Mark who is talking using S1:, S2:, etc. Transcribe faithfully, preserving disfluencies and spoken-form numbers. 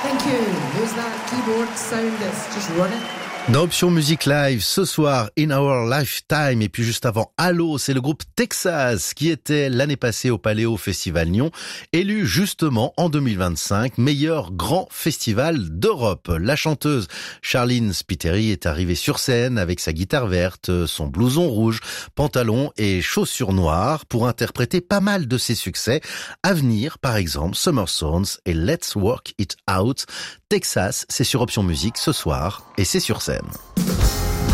S1: Thank you. Who's that keyboard sound that's just running?
S2: Dans Option Musique Live, ce soir, In Our Lifetime, et puis juste avant, Allo, c'est le groupe Texas, qui était l'année passée au Paléo Festival Nyon, élu justement en deux mille vingt-cinq, meilleur grand festival d'Europe. La chanteuse Charline Spiteri est arrivée sur scène avec sa guitare verte, son blouson rouge, pantalon et chaussures noires pour interpréter pas mal de ses succès. À venir, par exemple, Summer Songs et Let's Work It Out. Texas, c'est sur Option Musique ce soir, et c'est sur scène.